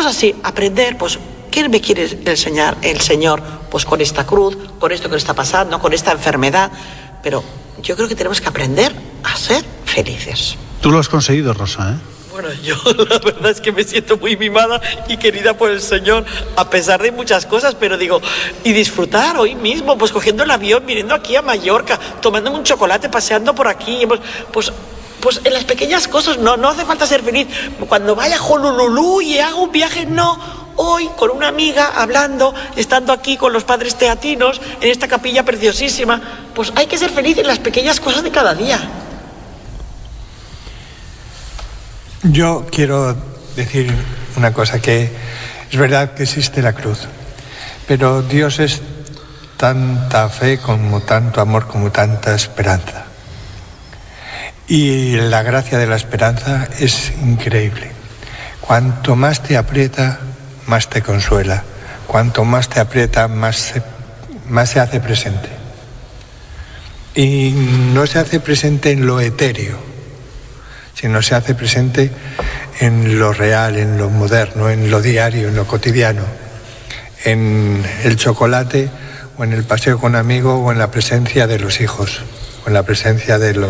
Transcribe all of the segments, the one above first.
así, aprender, pues, ¿qué me quiere enseñar el Señor? Pues con esta cruz, con esto que le está pasando, con esta enfermedad. Pero yo creo que tenemos que aprender a ser felices. Tú lo has conseguido, Rosa, ¿eh? Bueno, yo la verdad es que me siento muy mimada y querida por el Señor, a pesar de muchas cosas, pero digo, y disfrutar hoy mismo, pues cogiendo el avión, viniendo aquí a Mallorca, tomándome un chocolate, paseando por aquí, pues en las pequeñas cosas no hace falta ser feliz. Cuando vaya a Honolulu y haga un viaje, no. Hoy, con una amiga, hablando, estando aquí con los padres teatinos, en esta capilla preciosísima, pues hay que ser feliz en las pequeñas cosas de cada día. Yo quiero decir una cosa, que es verdad que existe la cruz, pero Dios es tanta fe como tanto amor, como tanta esperanza. Y la gracia de la esperanza es increíble. Cuanto más te aprieta, más te consuela. Cuanto más te aprieta, más se hace presente. Y no se hace presente en lo etéreo, sino se hace presente en lo real, en lo moderno, en lo diario, en lo cotidiano, en el chocolate o en el paseo con amigos o en la presencia de los hijos, o en la presencia de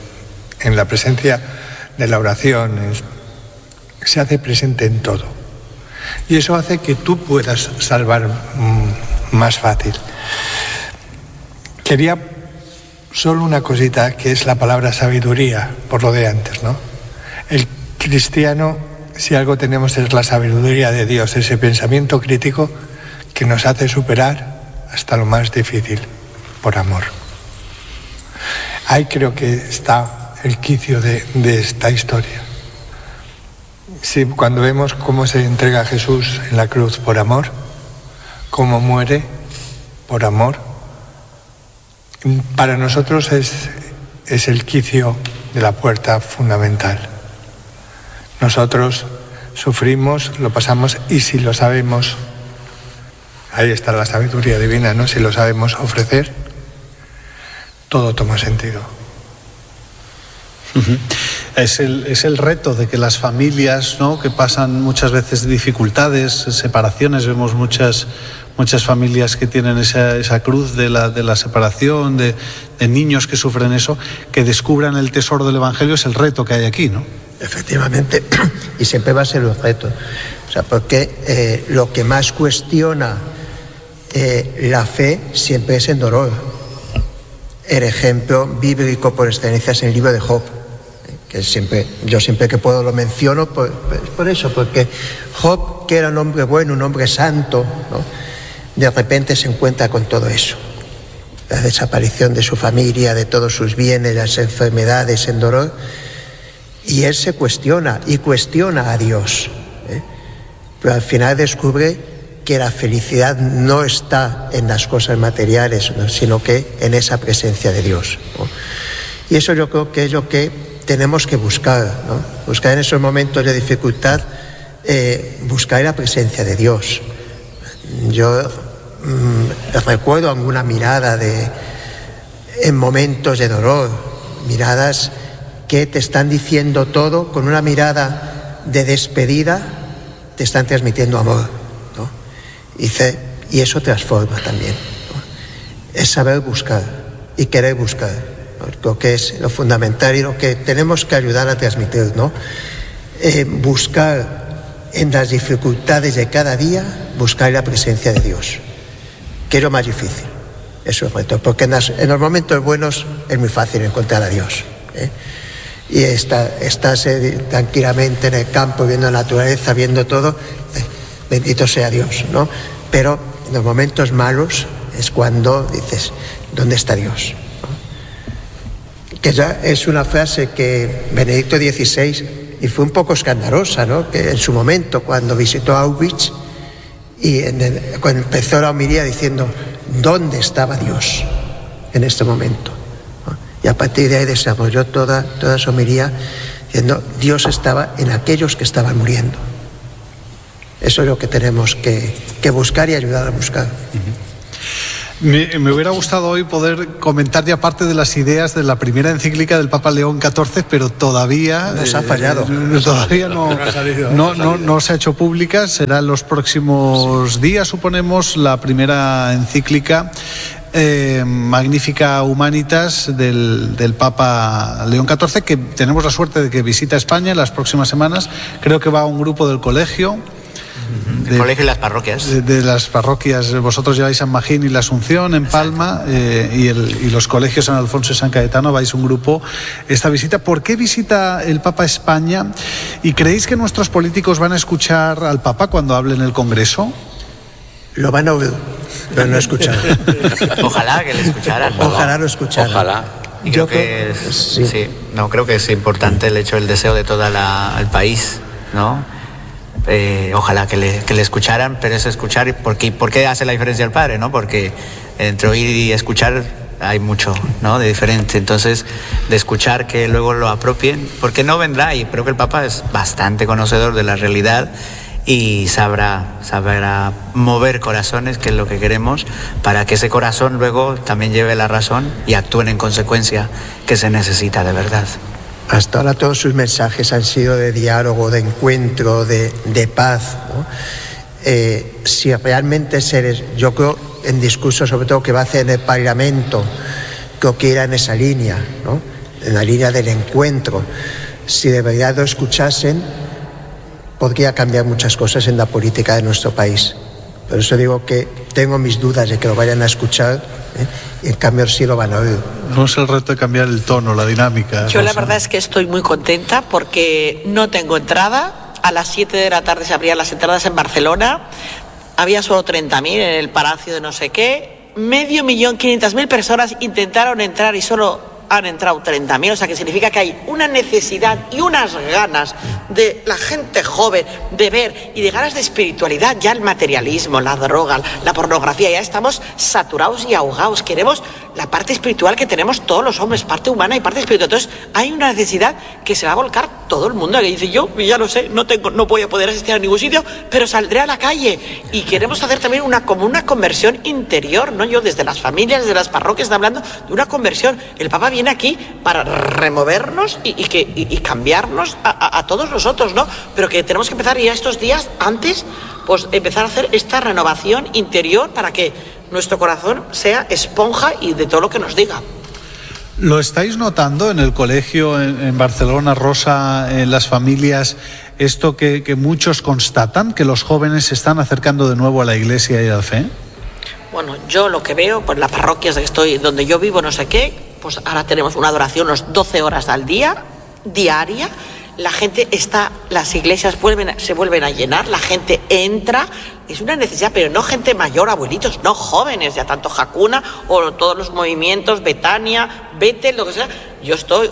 la oración. Se hace presente en todo. Y eso hace que tú puedas salvar más fácil. Quería solo una cosita, que es la palabra sabiduría, por lo de antes, ¿no? El cristiano, si algo tenemos, es la sabiduría de Dios, ese pensamiento crítico que nos hace superar hasta lo más difícil, por amor. Ahí creo que está el quicio de esta historia. Sí, cuando vemos cómo se entrega a Jesús en la cruz por amor, cómo muere por amor, para nosotros es el quicio de la puerta fundamental. Nosotros sufrimos, lo pasamos, y si lo sabemos, ahí está la sabiduría divina, ¿no? Si lo sabemos ofrecer, todo toma sentido. Uh-huh. Es el reto de que las familias, ¿no?, que pasan muchas veces dificultades, separaciones, vemos muchas familias que tienen esa cruz de la separación, de niños que sufren eso, que descubran el tesoro del Evangelio. Es el reto que hay aquí, ¿no? Efectivamente, y siempre va a ser un reto. O sea, porque lo que más cuestiona la fe siempre es el dolor. El ejemplo bíblico por excelencia es el libro de Job, que yo siempre que puedo lo menciono por eso, porque Job, que era un hombre bueno, un hombre santo, ¿no?, de repente se encuentra con todo eso, la desaparición de su familia, de todos sus bienes, las enfermedades, el dolor, y él se cuestiona a Dios, pero al final descubre que la felicidad no está en las cosas materiales, ¿no?, sino que en esa presencia de Dios, ¿no? Y eso yo creo que es lo que tenemos que buscar, ¿no? Buscar en esos momentos de dificultad, buscar la presencia de Dios. Yo recuerdo alguna mirada en momentos de dolor, miradas que te están diciendo todo, con una mirada de despedida te están transmitiendo amor, ¿no? Y eso transforma también, ¿no? Es saber buscar y querer buscar, ¿no? Creo que es lo fundamental y lo que tenemos que ayudar a transmitir, ¿no? Buscar en las dificultades de cada día, buscar la presencia de Dios, que es lo más difícil. Eso es reto, porque en los momentos buenos es muy fácil encontrar a Dios, y estás tranquilamente en el campo, viendo la naturaleza, viendo todo, bendito sea Dios, ¿no? Pero en los momentos malos es cuando dices, ¿dónde está Dios? ¿No? Que ya es una frase que Benedicto XVI, y fue un poco escandalosa, ¿no?, que en su momento, cuando visitó Auschwitz, y cuando empezó la homilía diciendo, ¿dónde estaba Dios en este momento? Y a partir de ahí desarrolló toda su homilía diciendo, Dios estaba en aquellos que estaban muriendo. Eso es lo que tenemos que buscar y ayudar a buscar. Me hubiera gustado hoy poder comentar ya parte de las ideas de la primera encíclica del Papa León XIV, pero todavía nos ha fallado. Todavía no se ha hecho pública. Será en los próximos días, suponemos, la primera encíclica Magnifica Humanitas del Papa León XIV, que tenemos la suerte de que visita España en las próximas semanas. Creo que va un grupo del colegio. El colegio y las parroquias. De las parroquias, vosotros lleváis San Magín y la Asunción en Palma, y los colegios San Alfonso y San Cayetano, vais un grupo esta visita. ¿Por qué visita el Papa España? ¿Y creéis que nuestros políticos van a escuchar al Papa cuando hable en el Congreso? Lo van a oír, pero no escuchar. Ojalá que le escucharan. Ojalá lo escucharan. Ojalá. Y creo que creo que es importante el hecho, el deseo de todo el país, ¿no? Ojalá que le escucharan, pero es escuchar. ¿Por qué hace la diferencia el padre, no? Porque entre oír y escuchar hay mucho, ¿no?, de diferente. Entonces, de escuchar, que luego lo apropien, porque no vendrá, y creo que el Papa es bastante conocedor de la realidad y sabrá mover corazones, que es lo que queremos, para que ese corazón luego también lleve la razón y actúen en consecuencia, que se necesita de verdad. Hasta ahora todos sus mensajes han sido de diálogo, de encuentro, de paz, ¿no? Si realmente yo creo, en discurso sobre todo que va a hacer en el Parlamento, creo que irá en esa línea, ¿no? En la línea del encuentro. Si de verdad lo escuchasen, podría cambiar muchas cosas en la política de nuestro país. Por eso digo que tengo mis dudas de que lo vayan a escuchar, y en cambio sí lo van a oír. No es el reto de cambiar el tono, la dinámica. Yo la verdad es que estoy muy contenta porque no tengo entrada. A las 7 de la tarde se abrían las entradas en Barcelona. Había solo 30.000 en el Palacio de no sé qué. 500.000 personas intentaron entrar y solo han entrado 30.000, o sea que significa que hay una necesidad y unas ganas de la gente joven de ver, y de ganas de espiritualidad. Ya el materialismo, la droga, la pornografía, ya estamos saturados y ahogados. Queremos la parte espiritual que tenemos todos los hombres, parte humana y parte espiritual. Entonces hay una necesidad que se va a volcar todo el mundo, que dice: yo ya lo sé, no voy a poder asistir a ningún sitio, pero saldré a la calle. Y queremos hacer también una conversión interior, ¿no? Yo desde las familias, desde las parroquias, hablando de una conversión. El Papa viene aquí para removernos y cambiarnos a todos nosotros, ¿no? Pero que tenemos que empezar ya estos días antes, pues empezar a hacer esta renovación interior para que nuestro corazón sea esponja y de todo lo que nos diga. ¿Lo estáis notando en el colegio en Barcelona, Rosa, en las familias, esto que muchos constatan, que los jóvenes se están acercando de nuevo a la Iglesia y a la fe? Bueno, yo lo que veo, pues las parroquias donde yo vivo, no sé qué, pues ahora tenemos una adoración unas 12 horas al día, diaria. La gente las iglesias se vuelven a llenar, la gente entra. Es una necesidad, pero no gente mayor, abuelitos, no jóvenes, ya tanto Jacuna o todos los movimientos, Betania, Betel, lo que sea. Yo estoy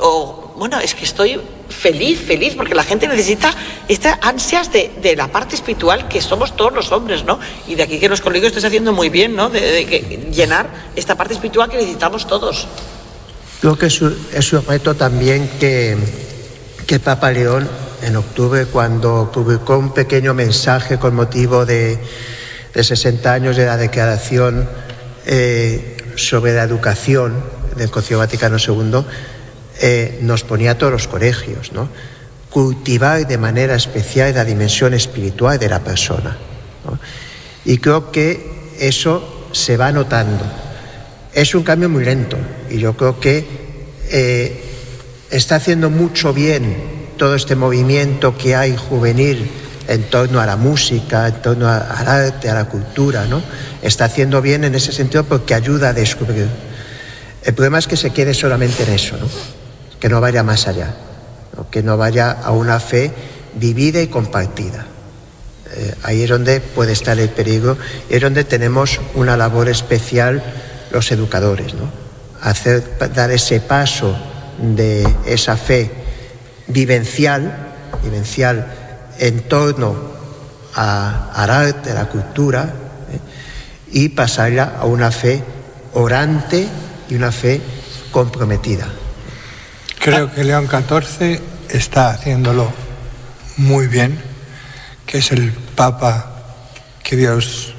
feliz, porque la gente necesita estas ansias de la parte espiritual que somos todos los hombres, ¿no? Y de aquí que los colegios estés haciendo muy bien, ¿no? De llenar esta parte espiritual que necesitamos todos. Creo que es un reto también que Papa León, en octubre, cuando publicó un pequeño mensaje con motivo de 60 años de la declaración sobre la educación del Concilio Vaticano II, nos ponía a todos los colegios, ¿no? Cultivar de manera especial la dimensión espiritual de la persona, ¿no? Y creo que eso se va notando. Es un cambio muy lento y yo creo que está haciendo mucho bien todo este movimiento que hay juvenil en torno a la música, en torno al arte, a la cultura, ¿no? Está haciendo bien en ese sentido porque ayuda a descubrir. El problema es que se quede solamente en eso, ¿no? Que no vaya más allá, ¿no? Que no vaya a una fe vivida y compartida. Ahí es donde puede estar el peligro, y es donde tenemos una labor especial los educadores, ¿no? Dar ese paso de esa fe vivencial en torno al arte, a la cultura, y pasarla a una fe orante y una fe comprometida. Creo que León XIV está haciéndolo muy bien, que es el Papa que Dios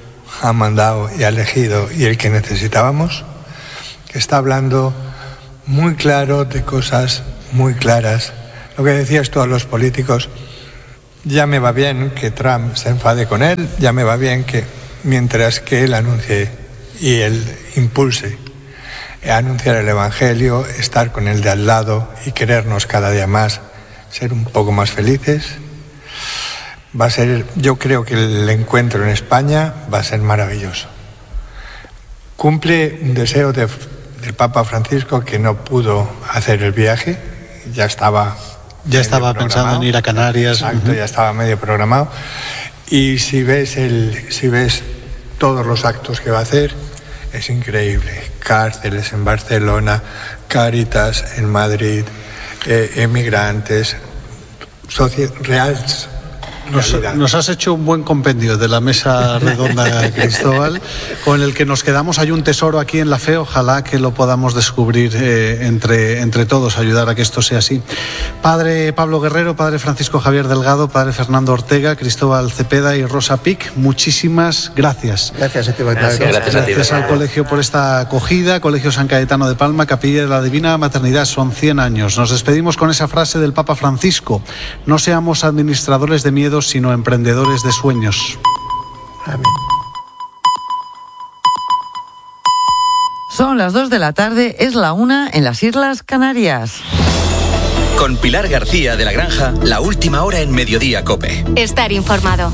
ha mandado y ha elegido y el que necesitábamos, que está hablando muy claro de cosas muy claras. Lo que decías tú a los políticos, ya me va bien que Trump se enfade con él, ya me va bien que mientras que él anuncie y él impulse a anunciar el Evangelio, estar con el de al lado y querernos cada día más, ser un poco más felices. Va a ser, yo creo que el encuentro en España va a ser maravilloso. Cumple un deseo del Papa Francisco, que no pudo hacer el viaje, ya estaba pensando en ir a Canarias. Exacto, ya estaba medio programado. Y si ves todos los actos que va a hacer, es increíble. Cárceles en Barcelona, Cáritas en Madrid, emigrantes, reales. Nos has hecho un buen compendio de la mesa redonda, Cristóbal, con el que nos quedamos. Hay un tesoro aquí en la fe, ojalá que lo podamos descubrir entre todos, ayudar a que esto sea así. Padre Pablo Guerrero, Padre Francisco Javier Delgado, Padre Fernando Ortega, Cristóbal Cepeda y Rosa Pic, muchísimas gracias. Gracias a ti, Gracias al colegio por esta acogida, Colegio San Cayetano de Palma, Capilla de la Divina Maternidad, son 100 años. Nos despedimos con esa frase del Papa Francisco: no seamos administradores de miedo, sino emprendedores de sueños. Amén. Son las 2 de la tarde, es la 1 en las Islas Canarias. Con Pilar García de la Granja, la última hora en Mediodía COPE. Estar informado.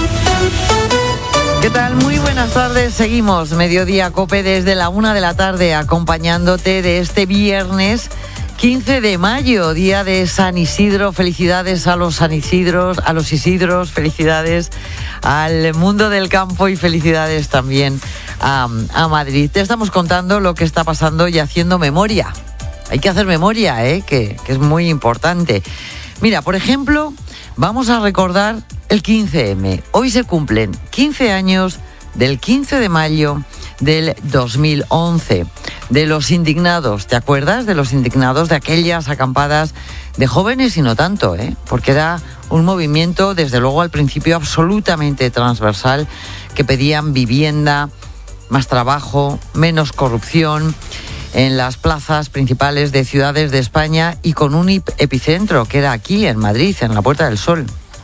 ¿Qué tal? Muy buenas tardes. Seguimos Mediodía COPE desde la 1 de la tarde, acompañándote de este viernes 15 de mayo, día de San Isidro. Felicidades a los San Isidros, a los Isidros, felicidades al mundo del campo y felicidades también a Madrid. Te estamos contando lo que está pasando y haciendo memoria. Hay que hacer memoria, que es muy importante. Mira, por ejemplo, vamos a recordar el 15M. Hoy se cumplen 15 años del 15 de mayo del 2011, de los indignados. ¿Te acuerdas de los indignados, de aquellas acampadas de jóvenes y no tanto, porque era un movimiento, desde luego al principio, absolutamente transversal, que pedían vivienda, más trabajo, menos corrupción en las plazas principales de ciudades de España y con un epicentro que era aquí en Madrid, en la Puerta del Sol.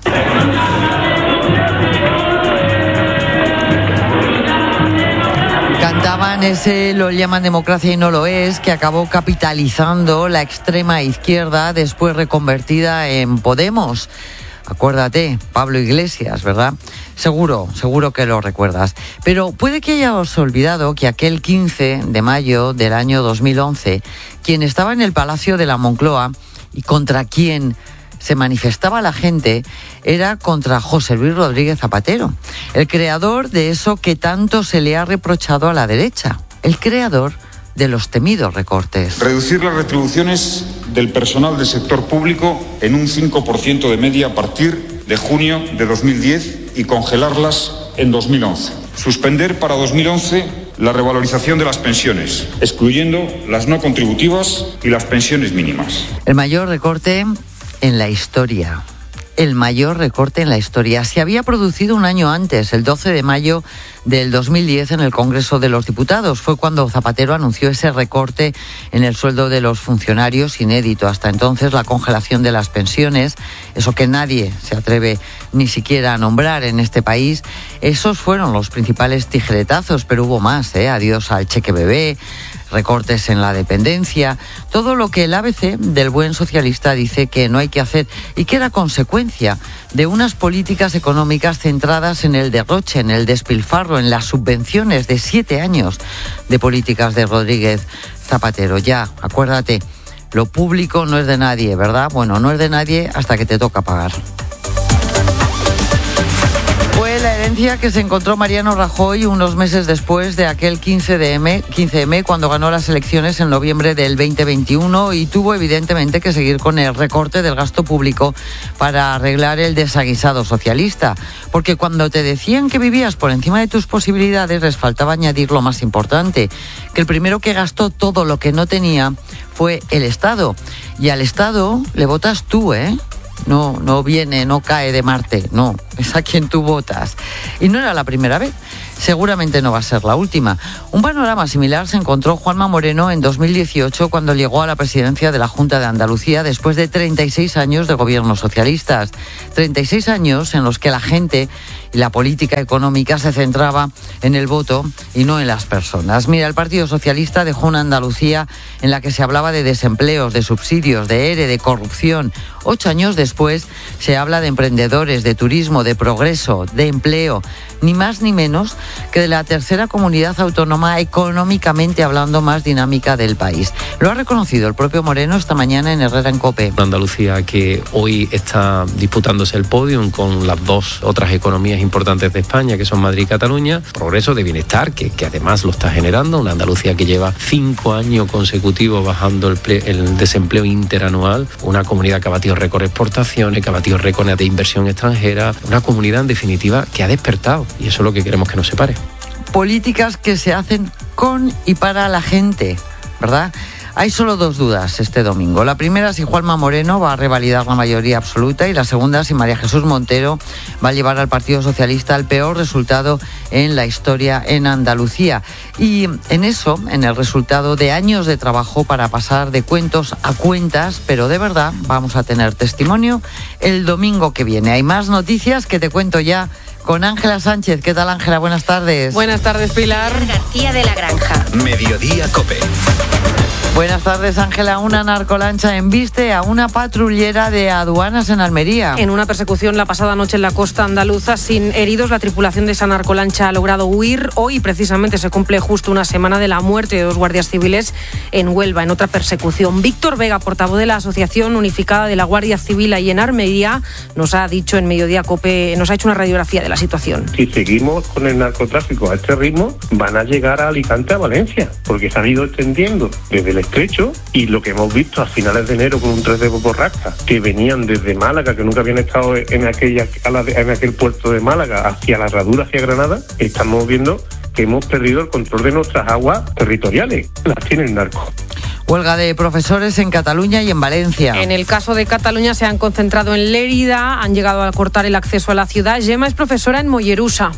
Cantaban ese lo llaman democracia y no lo es, que acabó capitalizando la extrema izquierda, después reconvertida en Podemos. Acuérdate, Pablo Iglesias, ¿verdad? Seguro que lo recuerdas. Pero puede que hayas olvidado que aquel 15 de mayo del año 2011, quien estaba en el Palacio de la Moncloa y contra quien se manifestaba la gente era contra José Luis Rodríguez Zapatero, el creador de eso que tanto se le ha reprochado a la derecha, el creador de los temidos recortes. Reducir las retribuciones del personal del sector público en un 5% de media a partir de junio de 2010 y congelarlas en 2011. Suspender para 2011 la revalorización de las pensiones, excluyendo las no contributivas y las pensiones mínimas. El mayor recorte en la historia. El mayor recorte en la historia. Se había producido un año antes, el 12 de mayo del 2010, en el Congreso de los Diputados. Fue cuando Zapatero anunció ese recorte en el sueldo de los funcionarios, inédito hasta entonces, la congelación de las pensiones, eso que nadie se atreve ni siquiera a nombrar en este país. Esos fueron los principales tijeretazos, pero hubo más, adiós al cheque bebé, recortes en la dependencia, todo lo que el ABC del buen socialista dice que no hay que hacer y que era consecuencia de unas políticas económicas centradas en el derroche, en el despilfarro, en las subvenciones de 7 años de políticas de Rodríguez Zapatero. Ya, acuérdate, lo público no es de nadie, ¿verdad? Bueno, no es de nadie hasta que te toca pagar. Fue la herencia que se encontró Mariano Rajoy unos meses después de aquel 15M, cuando ganó las elecciones en noviembre del 2021 y tuvo evidentemente que seguir con el recorte del gasto público para arreglar el desaguisado socialista. Porque cuando te decían que vivías por encima de tus posibilidades, les faltaba añadir lo más importante, que el primero que gastó todo lo que no tenía fue el Estado. Y al Estado le votas tú, No viene, no cae de Marte, no. es a quien tú votas. Y no era la primera vez. Seguramente no va a ser la última. Un panorama similar se encontró Juanma Moreno en 2018 cuando llegó a la presidencia de la Junta de Andalucía después de 36 años de gobiernos socialistas. 36 años en los que la gente y la política económica se centraba en el voto y no en las personas. Mira, el Partido Socialista dejó una Andalucía en la que se hablaba de desempleos, de subsidios, de ERE, de corrupción. 8 años después se habla de emprendedores, de turismo, de progreso, de empleo, ni más ni menos que de la tercera comunidad autónoma económicamente hablando más dinámica del país. Lo ha reconocido el propio Moreno esta mañana en Herrera en COPE. Andalucía que hoy está disputándose el podium con las dos otras economías importantes de España, que son Madrid y Cataluña. Progreso de bienestar, que además lo está generando. Una Andalucía que lleva 5 años consecutivos bajando el desempleo interanual. Una comunidad que ha batido récord de exportaciones, que ha batido récord de inversión extranjera. Una comunidad, en definitiva, que ha despertado. Y eso es lo que queremos que nos separe. Políticas que se hacen con y para la gente, ¿verdad? Hay solo 2 dudas este domingo. La primera, si Juanma Moreno va a revalidar la mayoría absoluta, y la segunda, si María Jesús Montero va a llevar al Partido Socialista al peor resultado en la historia en Andalucía. Y en eso, en el resultado de años de trabajo para pasar de cuentos a cuentas, pero de verdad, vamos a tener testimonio el domingo que viene. Hay más noticias que te cuento ya con Ángela Sánchez. ¿Qué tal, Ángela? Buenas tardes. Buenas tardes, Pilar. García de la Granja. Mediodía COPE. Buenas tardes, Ángela. Una narcolancha embiste a una patrullera de aduanas en Almería. En una persecución la pasada noche en la costa andaluza, sin heridos, la tripulación de esa narcolancha ha logrado huir. Hoy, precisamente, se cumple justo una semana de la muerte de 2 guardias civiles en Huelva, en otra persecución. Víctor Vega, portavoz de la Asociación Unificada de la Guardia Civil ahí en Almería, nos ha dicho en Mediodía COPE, nos ha hecho una radiografía de la situación. Si seguimos con el narcotráfico a este ritmo, van a llegar a Alicante, a Valencia, porque se han ido extendiendo desde el estrecho, y lo que hemos visto a finales de enero con un 3 de borrasca, que venían desde Málaga, que nunca habían estado en aquel puerto de Málaga, hacia la Herradura, hacia Granada, estamos viendo que hemos perdido el control de nuestras aguas territoriales. Las tiene el narco. Huelga de profesores en Cataluña y en Valencia. En el caso de Cataluña se han concentrado en Lérida, han llegado a cortar el acceso a la ciudad. Gemma es profesora en Mollerusa.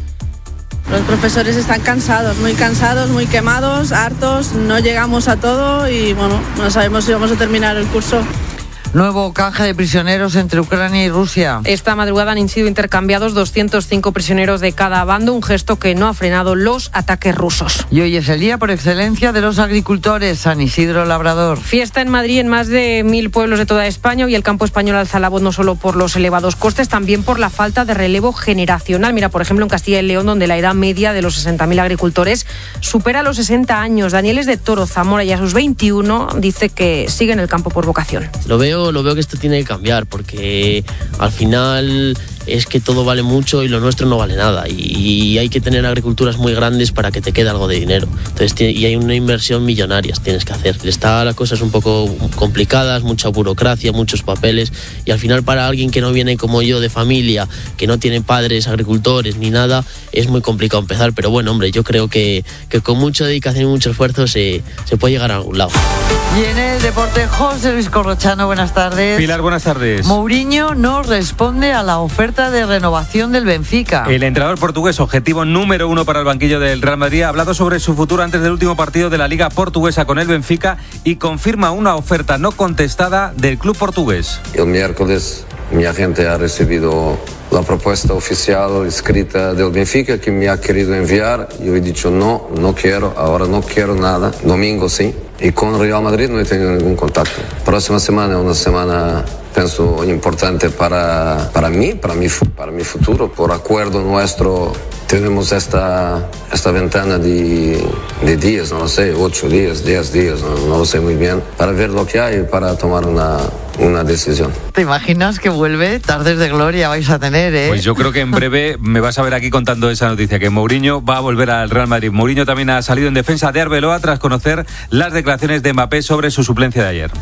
Los profesores están cansados, muy quemados, hartos, no llegamos a todo y bueno, no sabemos si vamos a terminar el curso. Nuevo canje de prisioneros entre Ucrania y Rusia. Esta madrugada han sido intercambiados 205 prisioneros de cada bando, un gesto que no ha frenado los ataques rusos. Y hoy es el día por excelencia de los agricultores, San Isidro Labrador. Fiesta en Madrid en más de 1.000 pueblos de toda España. Hoy el campo español alza la voz no solo por los elevados costes, también por la falta de relevo generacional. Mira, por ejemplo, en Castilla y León, donde la edad media de los 60.000 agricultores supera los 60 años. Daniel es de Toro, Zamora, y a sus 21 dice que sigue en el campo por vocación. Lo veo que esto tiene que cambiar, porque al final es que todo vale mucho y lo nuestro no vale nada, y hay que tener agriculturas muy grandes para que te quede algo de dinero. Entonces, y hay una inversión millonaria tienes que hacer. Las cosas un poco complicadas, mucha burocracia, muchos papeles, y al final para alguien que no viene como yo de familia, que no tiene padres agricultores ni nada, es muy complicado empezar. Pero bueno, hombre, yo creo que con mucha dedicación y mucho esfuerzo se puede llegar a algún lado. Y en el deporte, José Luis Corrochano, buenas tardes. Pilar, buenas tardes. Mourinho no responde a la oferta de renovación del Benfica. El entrenador portugués, objetivo número 1 para el banquillo del Real Madrid, ha hablado sobre su futuro antes del último partido de la Liga Portuguesa con el Benfica y confirma una oferta no contestada del club portugués. El miércoles mi agente ha recibido la propuesta oficial escrita del Benfica que me ha querido enviar. Yo he dicho no quiero, ahora no quiero nada. Domingo sí. Y con Real Madrid no he tenido ningún contacto. Próxima semana es una semana, pienso, importante para mí, para mi futuro. Por acuerdo nuestro tenemos esta ventana de días, no lo sé, 8 días, 10 días, no lo sé muy bien, para ver lo que hay y para tomar una decisión. ¿Te imaginas que vuelve? Tardes de gloria vais a tener, ¿eh? Pues yo creo que en breve me vas a ver aquí contando esa noticia, que Mourinho va a volver al Real Madrid. Mourinho también ha salido en defensa de Arbeloa tras conocer las declaraciones de Mbappé sobre su suplencia de ayer.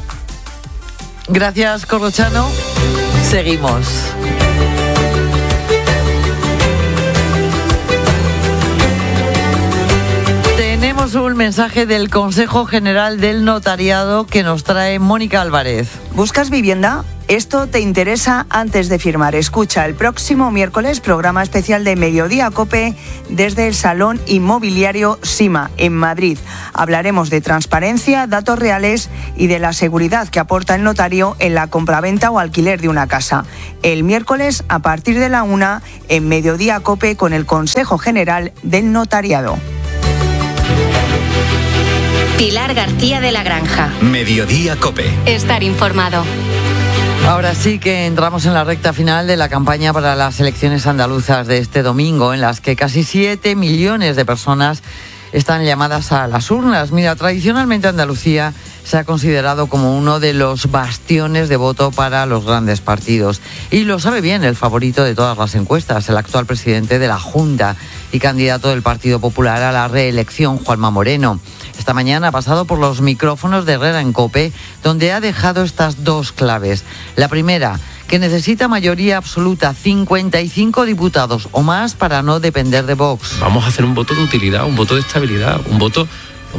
Gracias, Corrochano. Seguimos. Tenemos un mensaje del Consejo General del Notariado que nos trae Mónica Álvarez. ¿Buscas vivienda? Esto te interesa antes de firmar. Escucha el próximo miércoles programa especial de Mediodía COPE desde el Salón Inmobiliario SIMA en Madrid. Hablaremos de transparencia, datos reales y de la seguridad que aporta el notario en la compraventa o alquiler de una casa. El miércoles a partir de la 1 en Mediodía COPE con el Consejo General del Notariado. Pilar García de la Granja. Mediodía COPE. Estar informado. Ahora sí que entramos en la recta final de la campaña para las elecciones andaluzas de este domingo, en las que casi 7 millones de personas están llamadas a las urnas. Mira, tradicionalmente Andalucía se ha considerado como uno de los bastiones de voto para los grandes partidos. Y lo sabe bien el favorito de todas las encuestas, el actual presidente de la Junta y candidato del Partido Popular a la reelección, Juanma Moreno. Esta mañana ha pasado por los micrófonos de Herrera en COPE, donde ha dejado estas dos claves. La primera, que necesita mayoría absoluta, 55 diputados o más para no depender de Vox. Vamos a hacer un voto de utilidad, un voto de estabilidad, un voto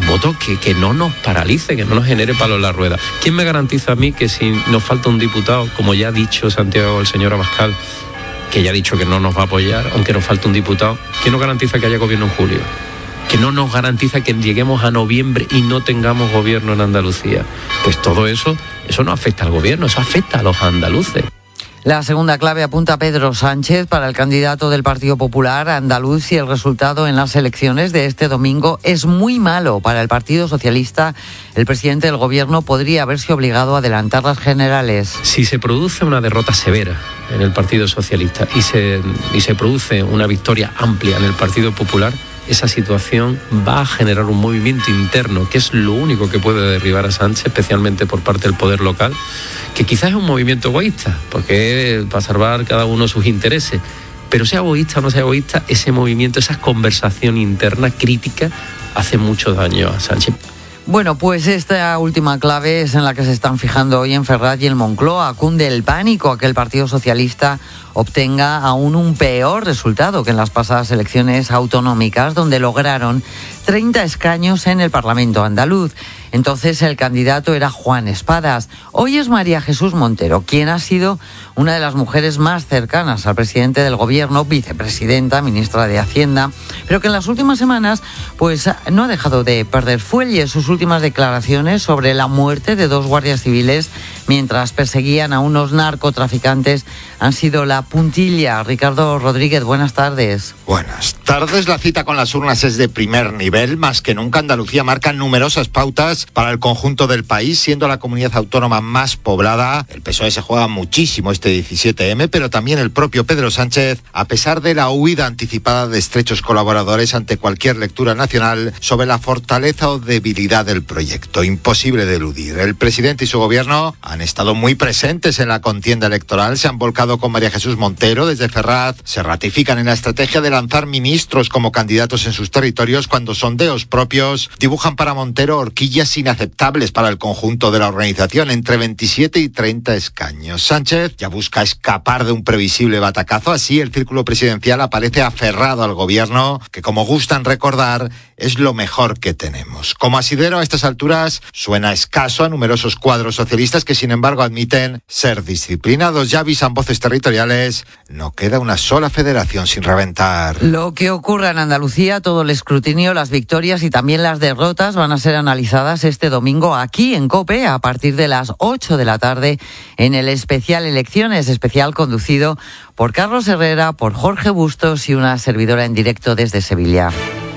que no nos paralice, que no nos genere palos en la rueda. ¿Quién me garantiza a mí que si nos falta un diputado, como ya ha dicho Santiago, el señor Abascal, que ya ha dicho que no nos va a apoyar, aunque nos falte un diputado, quién nos garantiza que haya gobierno en julio? Que no nos garantiza que lleguemos a noviembre y no tengamos gobierno en Andalucía. Pues todo eso no afecta al gobierno, eso afecta a los andaluces. La segunda clave apunta a Pedro Sánchez para el candidato del Partido Popular andaluz, y el resultado en las elecciones de este domingo es muy malo para el Partido Socialista. El presidente del gobierno podría haberse obligado a adelantar las generales. Si se produce una derrota severa en el Partido Socialista y se produce una victoria amplia en el Partido Popular, esa situación va a generar un movimiento interno, que es lo único que puede derribar a Sánchez, especialmente por parte del poder local, que quizás es un movimiento egoísta, porque es para salvar cada uno sus intereses. Pero sea egoísta o no sea egoísta, ese movimiento, esa conversación interna crítica, hace mucho daño a Sánchez. Bueno, pues esta última clave es en la que se están fijando hoy en Ferraz y en Moncloa. Cunde el pánico a que el Partido Socialista obtenga aún un peor resultado que en las pasadas elecciones autonómicas, donde lograron 30 escaños en el Parlamento andaluz. Entonces el candidato era Juan Espadas. Hoy es María Jesús Montero, quien ha sido una de las mujeres más cercanas al presidente del gobierno, vicepresidenta, ministra de Hacienda, pero que en las últimas semanas pues no ha dejado de perder fuelle. Sus últimas declaraciones sobre la muerte de 2 guardias civiles mientras perseguían a unos narcotraficantes han sido la puntilla. Ricardo Rodríguez, buenas tardes. Buenas tardes. La cita con las urnas es de primer nivel. Más que nunca, Andalucía marca numerosas pautas para el conjunto del país, siendo la comunidad autónoma más poblada. El PSOE se juega muchísimo este 17M, pero también el propio Pedro Sánchez, a pesar de la huida anticipada de estrechos colaboradores ante cualquier lectura nacional sobre la fortaleza o debilidad del proyecto. Imposible de eludir. El presidente y su gobierno han estado muy presentes en la contienda electoral, se han volcado con María Jesús Montero desde Ferraz, se ratifican en la estrategia de lanzar ministros como candidatos en sus territorios cuando sondeos propios dibujan para Montero horquillas inaceptables para el conjunto de la organización, entre 27 y 30 escaños. Sánchez ya busca escapar de un previsible batacazo, así el círculo presidencial aparece aferrado al gobierno, que como gustan recordar, es lo mejor que tenemos. Como asidero a estas alturas suena escaso a numerosos cuadros socialistas que sin embargo admiten ser disciplinados. Ya avisan voces territoriales, no queda una sola federación sin reventar. Lo que ocurra en Andalucía, todo el escrutinio, las victorias y también las derrotas van a ser analizadas este domingo aquí en COPE a partir de las 8 de la tarde en el especial Elecciones, especial conducido por Carlos Herrera, por Jorge Bustos y una servidora en directo desde Sevilla.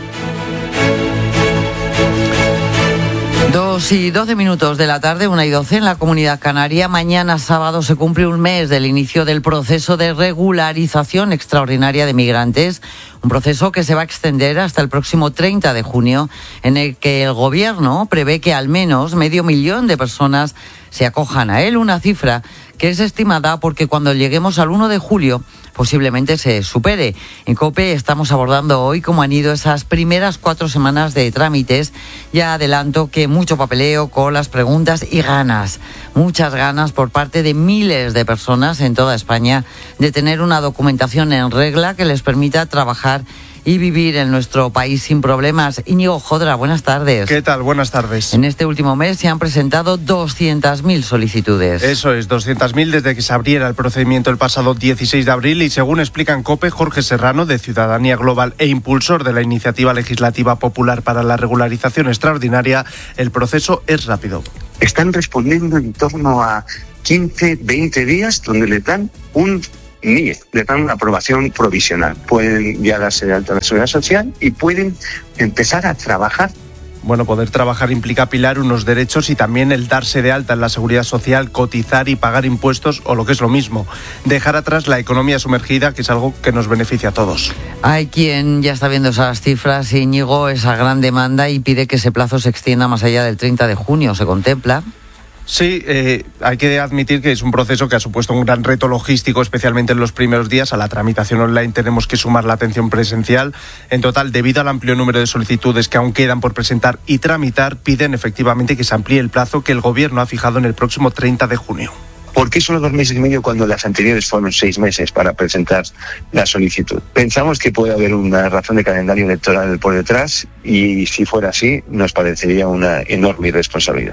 2:12 de la tarde, 1:12 en la Comunidad Canaria. Mañana sábado se cumple un mes del inicio del proceso de regularización extraordinaria de migrantes, un proceso que se va a extender hasta el próximo 30 de junio, en el que el Gobierno prevé que al menos 500.000 de personas se acojan a él, una cifra que es estimada porque cuando lleguemos al 1 de julio posiblemente se supere. En COPE estamos abordando hoy cómo han ido esas primeras 4 semanas de trámites. Ya adelanto que mucho papeleo, colas, preguntas y ganas, muchas ganas por parte de miles de personas en toda España de tener una documentación en regla que les permita trabajar y vivir en nuestro país sin problemas. Íñigo Jodra, buenas tardes. ¿Qué tal? Buenas tardes. En este último mes se han presentado 200.000 solicitudes. Eso es, 200.000 desde que se abriera el procedimiento el pasado 16 de abril y según explica en COPE, Jorge Serrano, de Ciudadanía Global e impulsor de la Iniciativa Legislativa Popular para la Regularización Extraordinaria, el proceso es rápido. Están respondiendo en torno a 15, 20 días donde le dan un NIE, le dan una aprobación provisional. Pueden ya darse de alta a la Seguridad Social y pueden empezar a trabajar. Bueno, poder trabajar implica, Pilar, unos derechos y también el darse de alta en la Seguridad Social, cotizar y pagar impuestos o lo que es lo mismo, dejar atrás la economía sumergida, que es algo que nos beneficia a todos. Hay quien ya está viendo esas cifras, Íñigo, esa gran demanda y pide que ese plazo se extienda más allá del 30 de junio. ¿Se contempla? Sí, hay que admitir que es un proceso que ha supuesto un gran reto logístico, especialmente en los primeros días. A la tramitación online tenemos que sumar la atención presencial. En total, debido al amplio número de solicitudes que aún quedan por presentar y tramitar, piden efectivamente que se amplíe el plazo que el Gobierno ha fijado en el próximo 30 de junio. ¿Por qué solo 2 meses y medio cuando las anteriores fueron 6 meses para presentar la solicitud? Pensamos que puede haber una razón de calendario electoral por detrás y si fuera así nos parecería una enorme irresponsabilidad.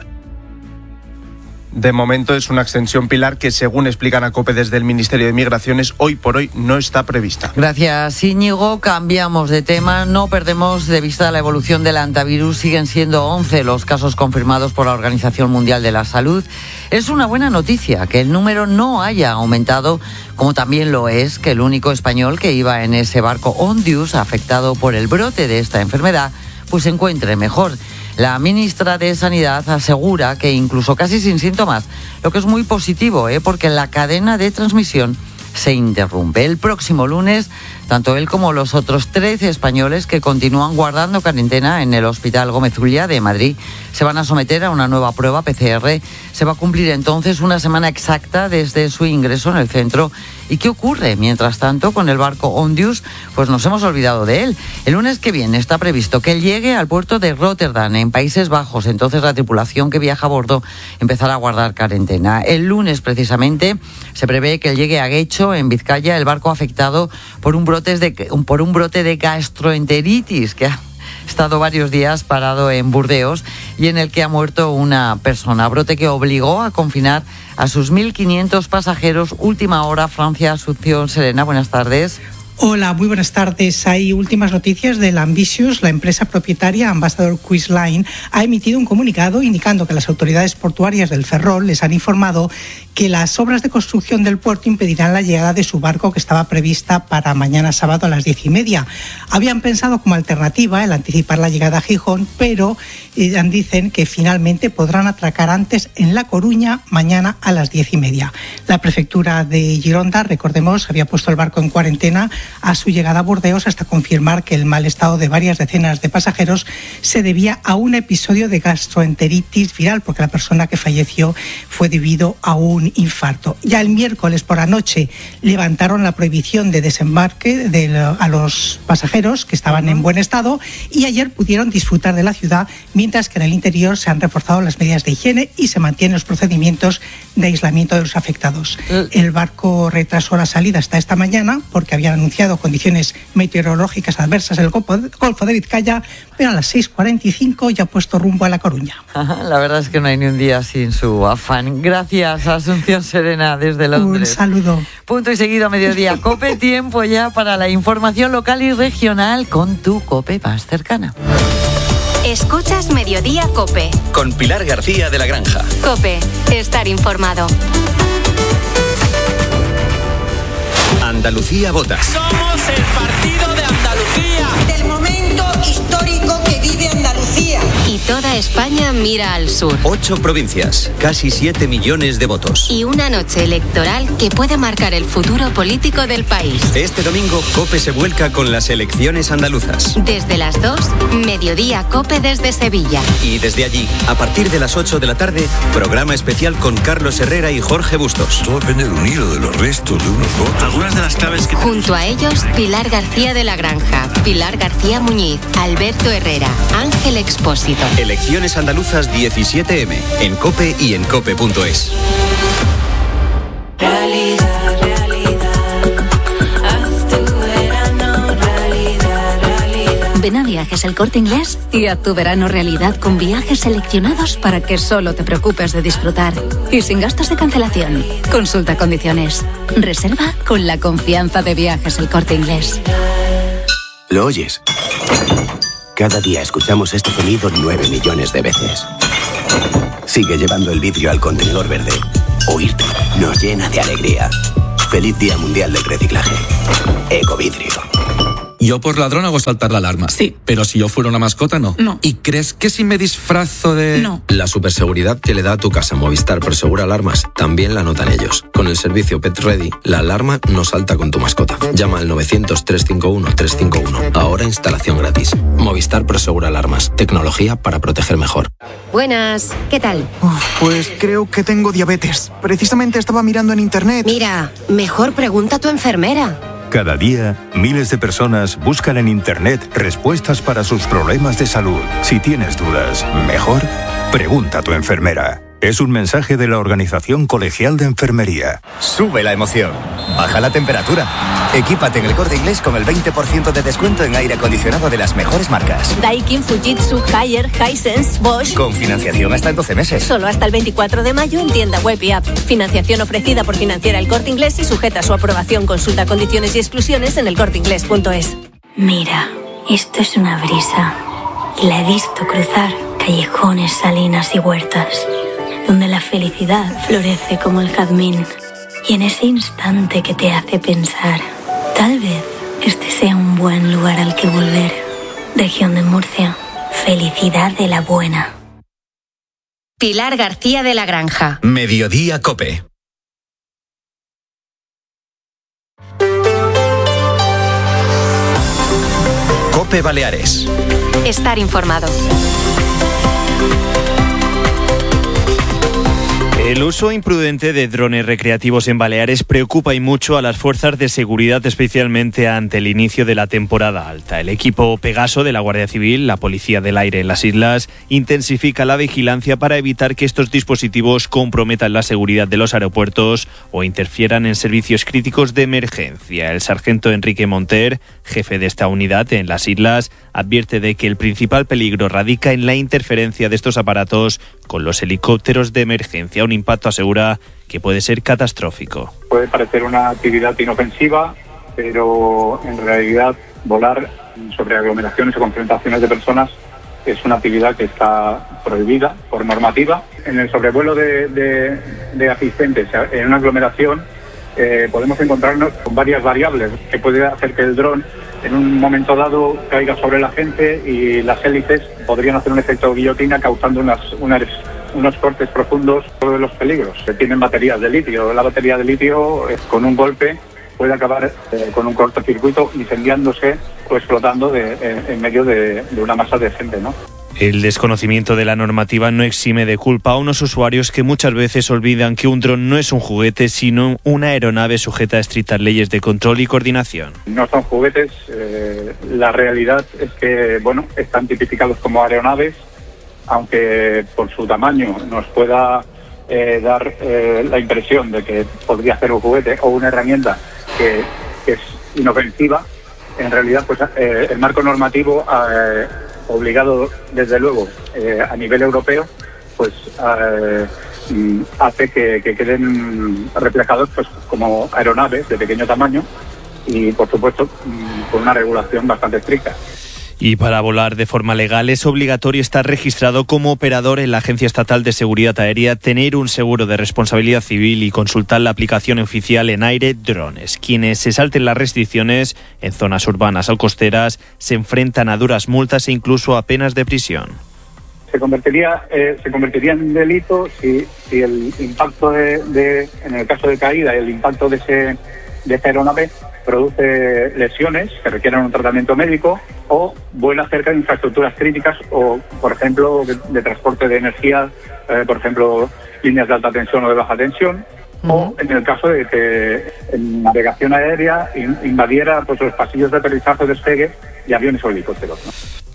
De momento es una extensión, Pilar, que según explican a COPE desde el Ministerio de Migraciones, hoy por hoy no está prevista. Gracias, Íñigo. Cambiamos de tema. No perdemos de vista la evolución del hantavirus. Siguen siendo 11 los casos confirmados por la Organización Mundial de la Salud. Es una buena noticia que el número no haya aumentado, como también lo es que el único español que iba en ese barco Ondius, afectado por el brote de esta enfermedad, pues se encuentre mejor. La ministra de Sanidad asegura que incluso casi sin síntomas, lo que es muy positivo, porque la cadena de transmisión se interrumpe. El próximo lunes, tanto él como los otros 13 españoles que continúan guardando cuarentena en el Hospital Gómez Ulla de Madrid se van a someter a una nueva prueba PCR. Se va a cumplir entonces una semana exacta desde su ingreso en el centro. ¿Y qué ocurre? Mientras tanto, con el barco Ondius, pues nos hemos olvidado de él. El lunes que viene está previsto que él llegue al puerto de Rotterdam, en Países Bajos. Entonces la tripulación que viaja a bordo empezará a guardar cuarentena. El lunes, precisamente, se prevé que él llegue a Guecho, en Vizcaya, el barco afectado por un brote de gastroenteritis que ha estado varios días parado en Burdeos y en el que ha muerto una persona. Brote que obligó a confinar a sus 1.500 pasajeros. Última hora, Francia, Asunción. Serena, buenas tardes. Hola, muy buenas tardes. Hay últimas noticias del Ambitious. La empresa propietaria Ambassador Cruise Line ha emitido un comunicado indicando que las autoridades portuarias del Ferrol les han informado que las obras de construcción del puerto impedirán la llegada de su barco, que estaba prevista para mañana sábado a las 10:30. Habían pensado como alternativa el anticipar la llegada a Gijón, pero dicen que finalmente podrán atracar antes en La Coruña mañana a las 10:30. La prefectura de Gironda, recordemos, había puesto el barco en cuarentena a su llegada a Burdeos hasta confirmar que el mal estado de varias decenas de pasajeros se debía a un episodio de gastroenteritis viral, porque la persona que falleció fue debido a un infarto. Ya el miércoles por la noche levantaron la prohibición de desembarque a los pasajeros que estaban en buen estado y ayer pudieron disfrutar de la ciudad, mientras que en el interior se han reforzado las medidas de higiene y se mantienen los procedimientos de aislamiento de los afectados. El barco retrasó la salida hasta esta mañana porque habían anunciado condiciones meteorológicas adversas en el Golfo de Vizcaya, pero a las 6:45 ya ha puesto rumbo a La Coruña. La verdad es que no hay ni un día sin su afán. Gracias, Asunción Serena, desde Londres. Un saludo. Punto y seguido a mediodía. COPE, tiempo ya para la información local y regional con tu COPE más cercana. Escuchas Mediodía COPE. Con Pilar García de la Granja. COPE, estar informado. Andalucía vota. Somos el partido de Andalucía. Del momento histórico que vive Andalucía. Y toda España mira al sur. 8 provincias, casi 7 millones de votos. Y una noche electoral que puede marcar el futuro político del país. Este domingo, COPE se vuelca con las elecciones andaluzas. Desde las 2, Mediodía COPE desde Sevilla. Y desde allí, a partir de las 8 de la tarde, programa especial con Carlos Herrera y Jorge Bustos. Todo depende de un hilo, de los restos, de unos votos. Algunas de las claves que... Junto a ellos, Pilar García de la Granja, Pilar García Muñiz, Alberto Herrera, Ángel Expósito. Elecciones andaluzas 17M, en COPE y en COPE.es. Realidad, realidad, haz tu verano realidad, Ven a Viajes El Corte Inglés y haz tu verano realidad con viajes seleccionados para que solo te preocupes de disfrutar. Y sin gastos de cancelación. Consulta condiciones. Reserva con la confianza de Viajes El Corte Inglés. ¿Lo oyes? Cada día escuchamos este sonido 9 millones de veces. Sigue llevando el vidrio al contenedor verde. Oírte nos llena de alegría. Feliz Día Mundial del Reciclaje. Ecovidrio. Yo por ladrón hago saltar la alarma. Sí. Pero si yo fuera una mascota, no. No. ¿Y crees que si me disfrazo de...? No. La superseguridad que le da a tu casa Movistar Prosegura Alarmas también la notan ellos. Con el servicio Pet Ready, la alarma no salta con tu mascota. Llama al 900-351-351. Ahora instalación gratis. Movistar Prosegura Alarmas. Tecnología para proteger mejor. Buenas. ¿Qué tal? Pues creo que tengo diabetes. Precisamente estaba mirando en internet. Mira, mejor pregunta a tu enfermera. Cada día, miles de personas buscan en Internet respuestas para sus problemas de salud. Si tienes dudas, mejor pregunta a tu enfermera. Es un mensaje de la Organización Colegial de Enfermería. Sube la emoción. Baja la temperatura. Equípate en El Corte Inglés con el 20% de descuento en aire acondicionado de las mejores marcas. Daikin, Fujitsu, Haier, Hisense, Bosch. Con financiación hasta en 12 meses. Solo hasta el 24 de mayo en tienda web y app. Financiación ofrecida por Financiera El Corte Inglés y sujeta a su aprobación. Consulta condiciones y exclusiones en elcorteinglés.es. Mira, esto es una brisa. Y la he visto cruzar callejones, salinas y huertas, donde la felicidad florece como el jazmín. Y en ese instante que te hace pensar, tal vez este sea un buen lugar al que volver. Región de Murcia, felicidad de la buena. Pilar García de la Granja. Mediodía COPE. COPE Baleares. Estar informado. El uso imprudente de drones recreativos en Baleares preocupa y mucho a las fuerzas de seguridad, especialmente ante el inicio de la temporada alta. El equipo Pegaso de la Guardia Civil, la Policía del Aire en las islas, intensifica la vigilancia para evitar que estos dispositivos comprometan la seguridad de los aeropuertos o interfieran en servicios críticos de emergencia. El sargento Enrique Monter, jefe de esta unidad en las islas, advierte de que el principal peligro radica en la interferencia de estos aparatos con los helicópteros de emergencia. Un impacto, asegura, que puede ser catastrófico. Puede parecer una actividad inofensiva, pero en realidad volar sobre aglomeraciones o concentraciones de personas es una actividad que está prohibida por normativa. En el sobrevuelo de asistentes en una aglomeración podemos encontrarnos con varias variables que puede hacer que el dron en un momento dado caiga sobre la gente y las hélices podrían hacer un efecto guillotina causando unos cortes profundos. Todos de los peligros. Tienen baterías de litio. La batería de litio con un golpe puede acabar con un cortocircuito incendiándose o explotando en medio de una masa de gente, ¿no? El desconocimiento de la normativa no exime de culpa a unos usuarios que muchas veces olvidan que un dron no es un juguete, sino una aeronave sujeta a estrictas leyes de control y coordinación. No son juguetes. La realidad es que, están tipificados como aeronaves, aunque por su tamaño nos pueda dar la impresión de que podría ser un juguete o una herramienta que es inofensiva. En realidad, pues el marco normativo obligado, desde luego, a nivel europeo, pues hace que queden reflejados pues como aeronaves de pequeño tamaño y, por supuesto, con una regulación bastante estricta. Y para volar de forma legal es obligatorio estar registrado como operador en la Agencia Estatal de Seguridad Aérea, tener un seguro de responsabilidad civil y consultar la aplicación oficial en aire Drones. Quienes se salten las restricciones en zonas urbanas o costeras se enfrentan a duras multas e incluso a penas de prisión. Se convertiría en delito si el impacto en el caso de caída, el impacto de esa aeronave produce lesiones que requieran un tratamiento médico o vuela cerca de infraestructuras críticas o, por ejemplo, de transporte de energía, por ejemplo, líneas de alta tensión o de baja tensión, o en el caso de que en navegación aérea invadiera pues los pasillos de aterrizaje o despegue de aviones o helicópteros, ¿no?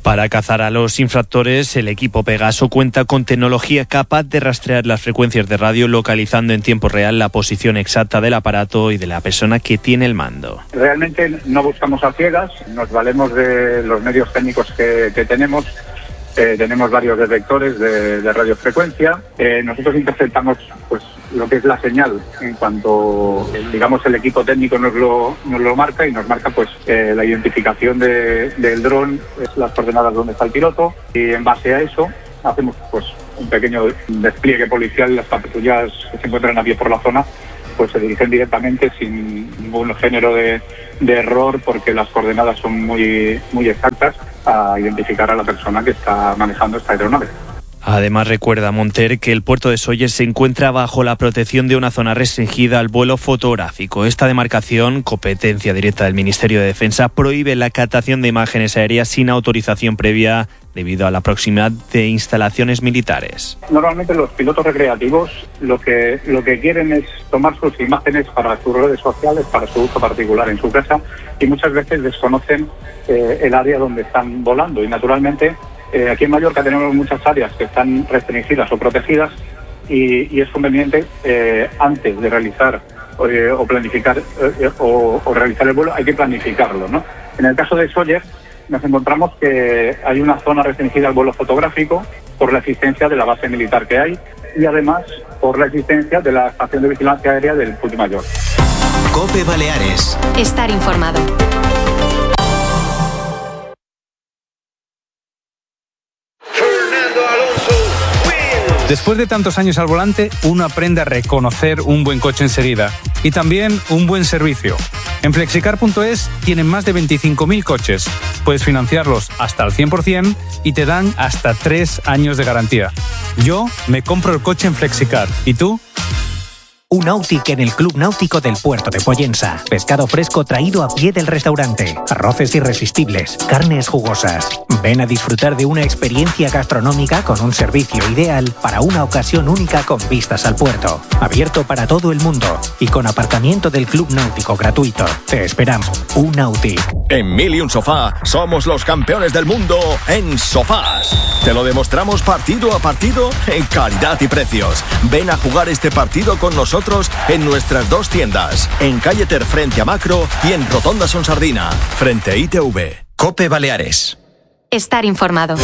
Para cazar a los infractores, el equipo Pegaso cuenta con tecnología capaz de rastrear las frecuencias de radio, localizando en tiempo real la posición exacta del aparato y de la persona que tiene el mando. Realmente no buscamos a ciegas, nos valemos de los medios técnicos que tenemos. Tenemos varios detectores de radiofrecuencia. Nosotros interceptamos pues lo que es la señal en cuanto, digamos, el equipo técnico nos lo marca y nos marca pues la identificación del dron, las coordenadas donde está el piloto, y en base a eso hacemos pues un pequeño despliegue policial. Las patrullas que se encuentran a pie por la zona pues se dirigen directamente sin ningún género de error, porque las coordenadas son muy exactas a identificar a la persona que está manejando esta aeronave. Además, recuerda Monter que el puerto de Sóller se encuentra bajo la protección de una zona restringida al vuelo fotográfico. Esta demarcación, competencia directa del Ministerio de Defensa, prohíbe la captación de imágenes aéreas sin autorización previa debido a la proximidad de instalaciones militares. Normalmente los pilotos recreativos lo que quieren es tomar sus imágenes para sus redes sociales, para su uso particular en su casa, y muchas veces desconocen el área donde están volando. Y naturalmente aquí en Mallorca tenemos muchas áreas que están restringidas o protegidas, y es conveniente antes de realizar o planificar o realizar el vuelo, hay que planificarlo, ¿no? En el caso de Sóller nos encontramos que hay una zona restringida al vuelo fotográfico por la existencia de la base militar que hay, y además por la existencia de la estación de vigilancia aérea del Puigmayor. COPE Baleares. Estar informado. Después de tantos años al volante, uno aprende a reconocer un buen coche enseguida y también un buen servicio. En Flexicar.es tienen más de 25.000 coches. Puedes financiarlos hasta al 100% y te dan hasta 3 años de garantía. Yo me compro el coche en Flexicar. ¿Y tú? Un Nautic en el Club Náutico del Puerto de Pollensa. Pescado fresco traído a pie del restaurante. Arroces irresistibles. Carnes jugosas. Ven a disfrutar de una experiencia gastronómica con un servicio ideal para una ocasión única con vistas al puerto. Abierto para todo el mundo y con aparcamiento del Club Náutico gratuito. Te esperamos. Un Nautic. En 1001 Sofá somos los campeones del mundo en sofás. Te lo demostramos partido a partido en calidad y precios. Ven a jugar este partido con nosotros en nuestras 2 tiendas, en Calle Ter frente a Macro y en Rotonda Son Sardina, frente a ITV. COPE Baleares. Estar informado.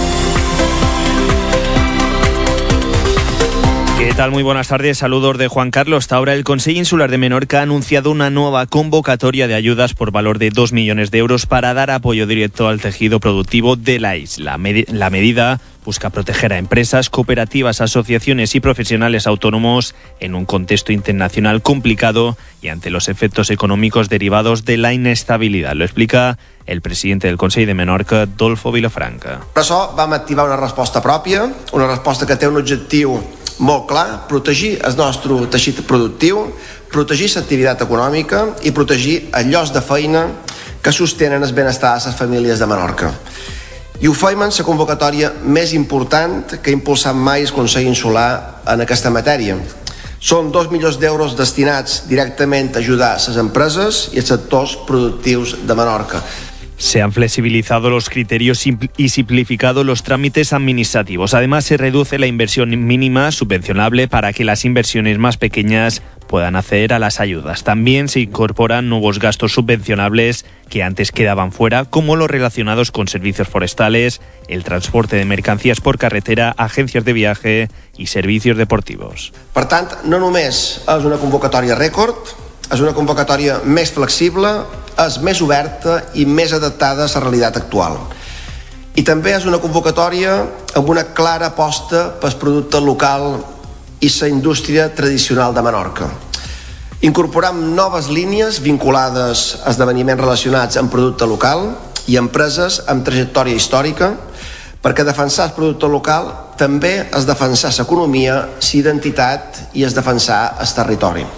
¿Qué tal? Muy buenas tardes. Saludos de Juan Carlos. Hasta ahora el Consell Insular de Menorca ha anunciado una nueva convocatoria de ayudas por valor de 2 millones de euros para dar apoyo directo al tejido productivo de la isla. La medida busca proteger a empresas, cooperativas, asociaciones y profesionales autónomos en un contexto internacional complicado y ante los efectos económicos derivados de la inestabilidad. Lo explica el presidente del Consell de Menorca, Dolfo Vilafranca. Per això vam activar una resposta pròpia, una resposta que té un objectiu molt clar: protegir el nostre teixit productiu, protegir l'activitat econòmica i protegir els llocs de feina que sostenen el benestar de les famílies de Menorca. I ho fem en la convocatòria més important que ha impulsat mai el Consell Insular en aquesta matèria. Són 2 milions d'euros destinats directament a ajudar les empreses i els sectors productius de Menorca. Se han flexibilizado los criterios y simplificado los trámites administrativos. Además, se reduce la inversión mínima subvencionable para que las inversiones más pequeñas puedan acceder a las ayudas. También se incorporan nuevos gastos subvencionables que antes quedaban fuera, como los relacionados con servicios forestales, el transporte de mercancías por carretera, agencias de viaje y servicios deportivos. Per tant, no només és una convocatòria rècord, és una convocatòria més flexible, és més oberta i més adaptada a la realitat actual. I també és una convocatòria amb una clara aposta pel producte local i la indústria tradicional de Menorca. Incorporam noves línies vinculades a esdeveniments relacionats amb producte local i empreses amb trajectòria històrica, perquè defensar el producte local també és defensar l'economia, l'identitat i és defensar el territori.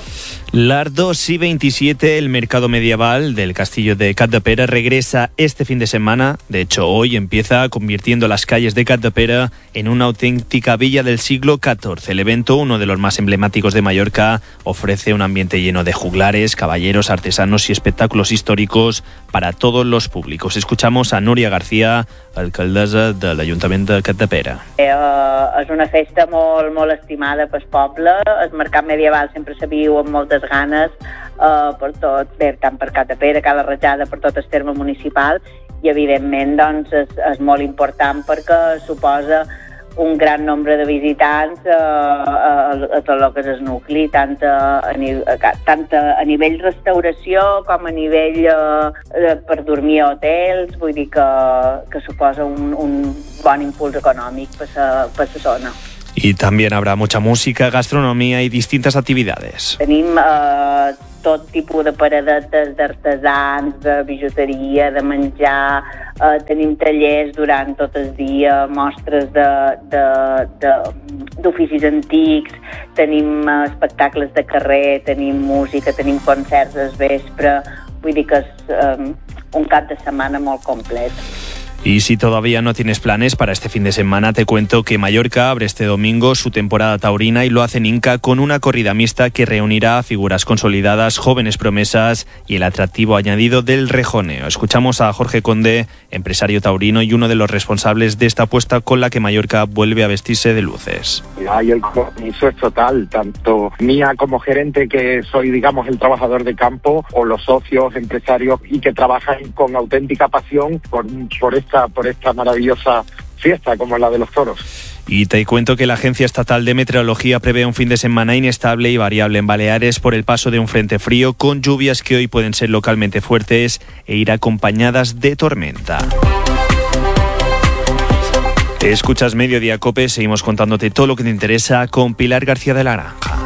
Las 2:27, el mercado medieval del castillo de Capdepera regresa este fin de semana. De hecho, hoy empieza convirtiendo las calles de Capdepera en una auténtica villa del siglo XIV. El evento, uno de los más emblemáticos de Mallorca, ofrece un ambiente lleno de juglares, caballeros, artesanos y espectáculos históricos para todos los públicos. Escuchamos a Núria García, alcaldessa de l'Ajuntament de Capdepera. És una festa molt, molt estimada pel poble. El mercat medieval sempre se viu amb moltes ganes per tot, bé, tant per Capdepera, Cala Rajada, per tot el terme municipal, i evidentment doncs, és molt important perquè suposa un gran nombre de visitants a tot el que és el nucli, tant a nivell restauració com a nivell per dormir a hotels, vull dir que suposa un bon impuls econòmic per la zona. Y también habrá mucha música, gastronomía y distintas actividades. Tenim tot tipus de paradetes d'artesans, de bijuteria, de menjar, tenim tallers durant tot el dia, mostres d'oficis antics, tenim espectacles de carrer, tenim música, tenim concerts al vespre, vull dir que és un cap de setmana molt complet. Y si todavía no tienes planes para este fin de semana, te cuento que Mallorca abre este domingo su temporada taurina y lo hace en Inca con una corrida mixta que reunirá a figuras consolidadas, jóvenes promesas y el atractivo añadido del rejoneo. Escuchamos a Jorge Conde, empresario taurino y uno de los responsables de esta apuesta con la que Mallorca vuelve a vestirse de luces. Y el compromiso es total, tanto mía como gerente, que soy, digamos, el trabajador de campo, o los socios, empresarios y que trabajan con auténtica pasión por esta maravillosa fiesta como la de los toros. Y te cuento que la Agencia Estatal de Meteorología prevé un fin de semana inestable y variable en Baleares por el paso de un frente frío, con lluvias que hoy pueden ser localmente fuertes e ir acompañadas de tormenta. Escuchas Mediodía Cope, seguimos contándote todo lo que te interesa con Pilar García de la Granja.